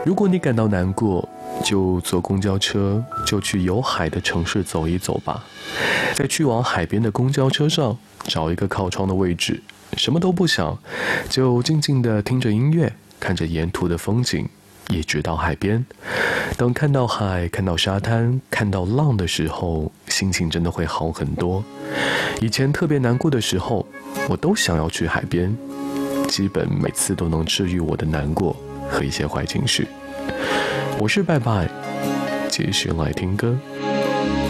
如果你感到难过，就坐公交车，就去有海的城市走一走吧。在去往海边的公交车上，找一个靠窗的位置，什么都不想，就静静地听着音乐，看着沿途的风景，一直到海边。当看到海，看到沙滩，看到浪的时候，心情真的会好很多。以前特别难过的时候，我都想要去海边，基本每次都能治愈我的难过和一些坏情绪。我是拜拜，继续来听歌。